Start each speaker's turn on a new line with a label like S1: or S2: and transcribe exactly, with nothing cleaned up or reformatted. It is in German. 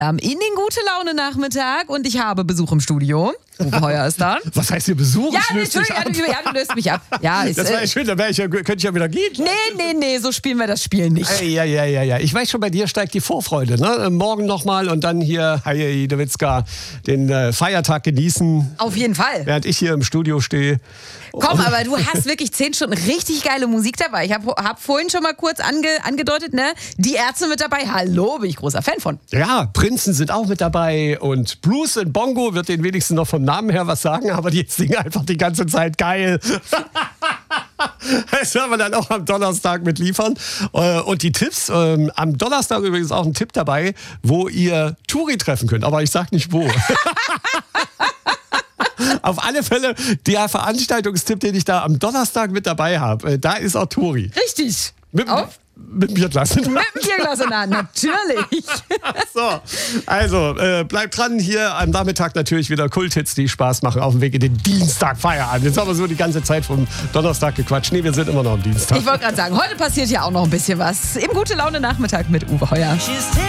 S1: in den Gute-Laune-Nachmittag und ich habe Besuch im Studio. Uwe Heuer ist da.
S2: Was heißt hier Besuch?
S1: Ja,
S2: Ich
S1: nee,
S2: löse dich
S1: Entschuldigung,
S2: ab.
S1: ja, du, ja, du löst mich ab. Ja, ist,
S2: Das war
S1: äh,
S2: ja schön, da wär ich ja, könnte ich ja wieder gehen.
S1: nee, nee, nee, so spielen wir das Spiel nicht.
S2: Ja, ja, ja, ja. Ich weiß schon, bei dir steigt die Vorfreude. Ne? Morgen nochmal und dann hier, Haie Dawitzka, den äh, Feiertag genießen,
S1: Auf jeden Fall.
S2: während ich hier im Studio stehe.
S1: Komm, aber du hast wirklich zehn Stunden richtig geile Musik dabei. Ich habe hab vorhin schon mal kurz ange, angedeutet, ne? Die Ärzte mit dabei. Hallo, bin ich großer Fan von.
S2: Ja, Prinzen sind auch mit dabei und Blues und Bongo wird den wenigsten noch vom Namen her was sagen, aber die singen einfach die ganze Zeit geil. Das werden wir dann auch am Donnerstag mitliefern. Und die Tipps, ähm, am Donnerstag übrigens auch ein Tipp dabei, wo ihr Turi treffen könnt, aber ich sag nicht wo. Auf alle Fälle der Veranstaltungstipp, den ich da am Donnerstag mit dabei habe, da ist auch Turi.
S1: Richtig.
S2: Mit,
S1: Auf?
S2: mit dem Bierglas.
S1: Mit dem Bierglas in der Hand, natürlich.
S2: So, also äh, bleibt dran. Hier am Nachmittag natürlich wieder Kulthits, die Spaß machen auf dem Weg in den Dienstag Feierabend. Jetzt haben wir so die ganze Zeit vom Donnerstag gequatscht. Nee, wir sind immer noch am Dienstag.
S1: Ich wollte gerade sagen, heute passiert ja auch noch ein bisschen was. Im Gute-Laune-Nachmittag mit Uwe Heuer.